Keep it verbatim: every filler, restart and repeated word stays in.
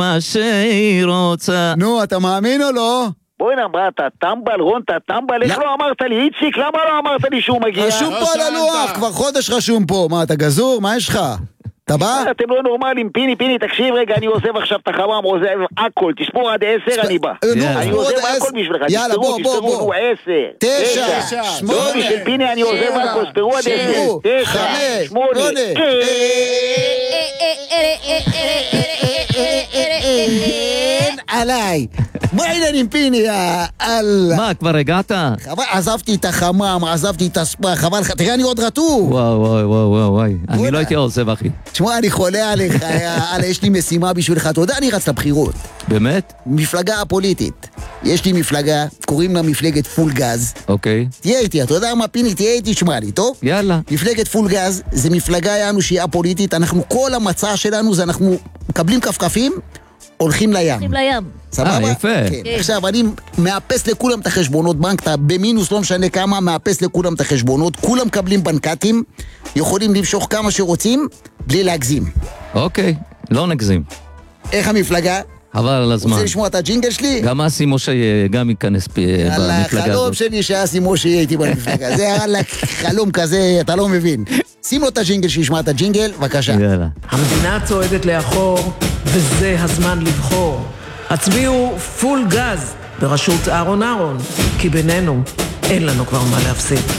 מה שהיא רוצה. נו, אתה מאמין או לא? בואי נאמר, אתה טמבל, רון, אתה טמבל, איך לא אמרת לי, איציק, למה לא אמרת לי שהוא מגיע? רשום פה על הלוח, כבר חודש רשום פה. מה, אתה גזור? מה יש לך? אתה בא? אתם לא נורמלים, פיני, פיני, תקשיב רגע, אני עוזב עכשיו את החמם, עוזב הכל, תשמור עד עשר, אני בא. אני עוזב הכל בשבילך, יאללה, בוא, בוא, בוא. עשר, תשע, שמונה, לא, בשביל פיני אני עוזב הכל, ספרו עד עשר, תשע, שמונה, עליי. מה העניינים פיני? אללה. מה, כבר הגעת? חבל, עזבתי את החמם, עזבתי את הספה, חבל לך, תראה אני עוד רטוב. וואו וואו וואו וואי, אני לא הייתי עוזב אחי. תשמע, אני חולה עליך, יאללה, יש לי משימה בשבילך, אתה יודע, אני רץ לבחירות. באמת? מפלגה הפוליטית. יש לי מפלגה, קוראים לה מפלגת פול גז. אוקיי. תהיה איתי, אתה יודע מה פיני, תהיה איתי, שמע לי, טוב? יאללה. מפלגת פול גז, זה מפלגה יענו שהיא הפוליטית, אנחנו, כל המצע שלנו זה אנחנו מקבלים כפכפים, הולכים לים. הולכים לים. סבבה? אה, יפה. כן. עכשיו, אני מאפס לכולם את החשבונות בנק, אתה במינוס לא משנה כמה, מאפס לכולם את החשבונות, כולם מקבלים בנקטים, יכולים למשוך כמה שרוצים, בלי להגזים. אוקיי, לא נגזים. איך המפלגה? חבל על הזמן. רוצה לשמוע את הג'ינגל שלי? גם אסי משה גם ייכנס במפלגה הזאת. החלום שלי שאסי משה יהיה איתי במפלגה. זה היה חלום כזה, אתה לא מבין. שים לו את הג'ינגל שישמע את הג'ינגל, בבקשה. יאללה. המדינה צועדת לאחור, וזה הזמן לבחור. הצביעו פול גז בראשות אהרון אהרון, כי בינינו אין לנו כבר מה להפסיד.